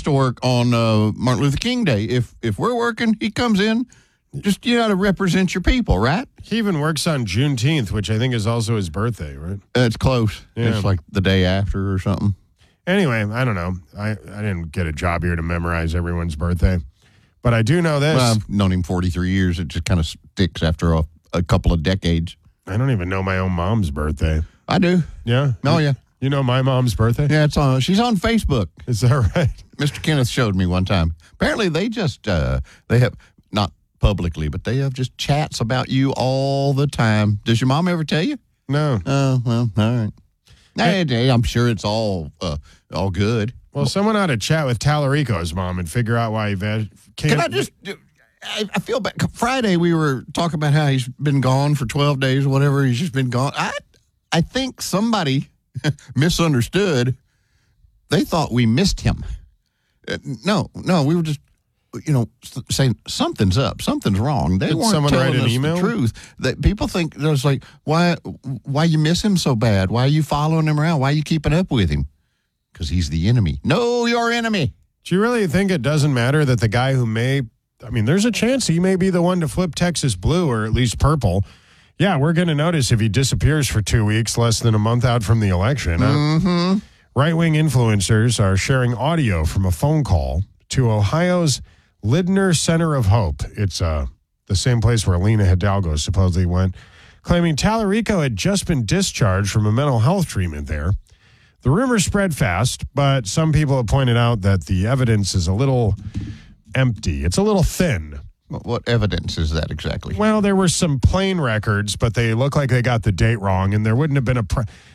to work on Martin Luther King Day. If we're working, he comes in. Just, you got to represent your people, right? He even works on Juneteenth, which I think is also his birthday, right? It's close. Yeah. It's like the day after or something. Anyway, I don't know. I didn't get a job here to memorize everyone's birthday. But I do know this. Well, I've known him 43 years. It just kind of sticks after a couple of decades. I don't even know my own mom's birthday. I do. Yeah? Oh, yeah. You know my mom's birthday? Yeah, it's on. She's on Facebook. Is that right? Mr. Kenneth showed me one time. Apparently, they just, they have, not publicly, but they have just chats about you all the time. Does your mom ever tell you? No. Oh, well, all right. Hey, I'm sure it's all good. Well, someone ought to chat with Tallarico's mom and figure out why he can't. Can I just, I feel bad. Friday, we were talking about how he's been gone for 12 days or whatever. He's just been gone. I think somebody misunderstood. They thought we missed him. No, we were just, saying something's up, something's wrong. They Did weren't someone telling write an us email? the truth. That people think there's like, why you miss him so bad? Why are you following him around? Why are you keeping up with him? Because he's the enemy. No, your enemy. Do you really think it doesn't matter that the guy who there's a chance he may be the one to flip Texas blue or at least purple. Yeah, we're going to notice if he disappears for 2 weeks, less than a month out from the election. Mm-hmm. Right-wing influencers are sharing audio from a phone call to Ohio's Lidner Center of Hope. It's the same place where Lena Hidalgo supposedly went, claiming Tallarico had just been discharged from a mental health treatment there. The rumor spread fast, but some people have pointed out that the evidence is a little empty. It's a little thin. What evidence is that exactly? Well, there were some plane records, but they look like they got the date wrong, and there wouldn't have been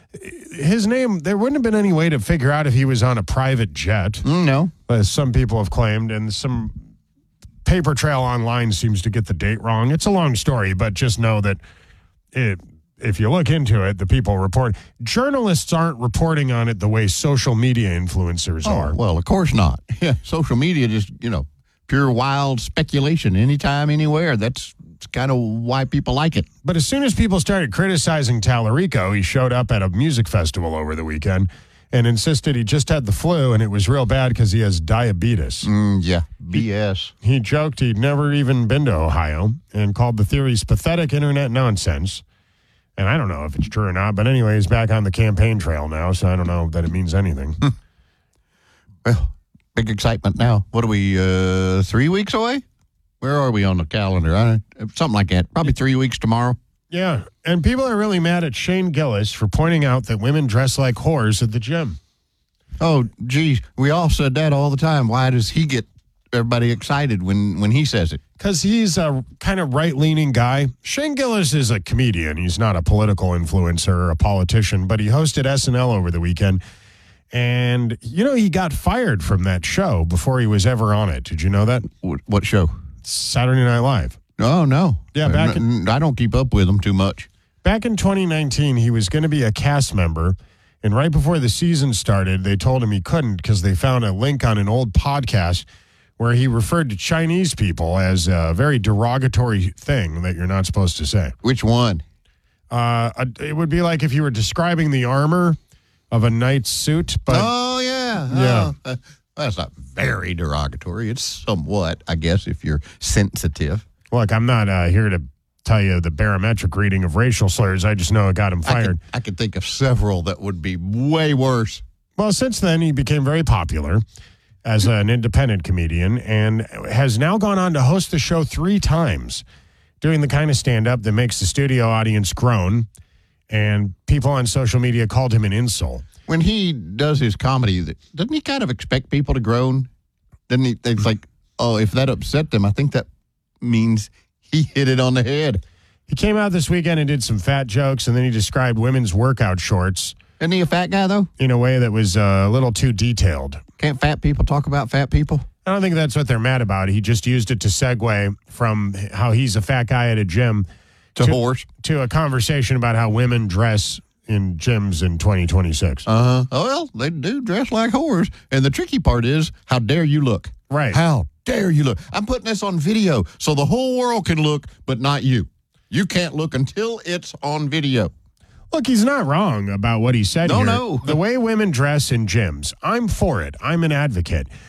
his name, there wouldn't have been any way to figure out if he was on a private jet. No. As some people have claimed, and some paper trail online seems to get the date wrong. It's a long story, but just know that if you look into it, the people report. Journalists aren't reporting on it the way social media influencers are. Well, of course not. Yeah, social media just, pure wild speculation anytime, anywhere. That's kind of why people like it. But as soon as people started criticizing Tallarico, he showed up at a music festival over the weekend and insisted he just had the flu and it was real bad because he has diabetes. Yeah, BS. He joked he'd never even been to Ohio and called the theories pathetic internet nonsense. And I don't know if it's true or not, but anyway, he's back on the campaign trail now, so I don't know that it means anything. Well, big excitement now. What are we, 3 weeks away? Where are we on the calendar? Something like that. Probably 3 weeks tomorrow. Yeah, and people are really mad at Shane Gillis for pointing out that women dress like whores at the gym. Oh, geez, we all said that all the time. Why does he get everybody excited when he says it? Because he's a kind of right-leaning guy. Shane Gillis is a comedian. He's not a political influencer or a politician, but he hosted SNL over the weekend. And, he got fired from that show before he was ever on it. Did you know that? What show? Saturday Night Live. Oh, no. Yeah, I don't keep up with them too much. Back in 2019, he was going to be a cast member. And right before the season started, they told him he couldn't because they found a link on an old podcast where he referred to Chinese people as a very derogatory thing that you're not supposed to say. Which one? It would be like if you were describing the armor of a knight's suit. But oh, yeah. Yeah. That's not very derogatory. It's somewhat, I guess, if you're sensitive. Look, I'm not here to tell you the barometric reading of racial slurs. I just know it got him fired. I could think of several that would be way worse. Well, since then, he became very popular as an independent comedian and has now gone on to host the show 3 times, doing the kind of stand-up that makes the studio audience groan, and people on social media called him an insult. When he does his comedy, doesn't he kind of expect people to groan? Doesn't he? It's like, if that upset them, I think that means he hit it on the head. He came out this weekend and did some fat jokes, and then he described women's workout shorts. Isn't he a fat guy, though? In a way that was a little too detailed. Can't fat people talk about fat people? I don't think that's what they're mad about. He just used it to segue from how he's a fat guy at a gym to a conversation about how women dress in gyms in 2026. Oh, well, they do dress like whores. And the tricky part is, how dare you look? Right. How dare you look? I'm putting this on video so the whole world can look, but not you. You can't look until it's on video. Look, he's not wrong about what he said here. No. The way women dress in gyms, I'm for it. I'm an advocate.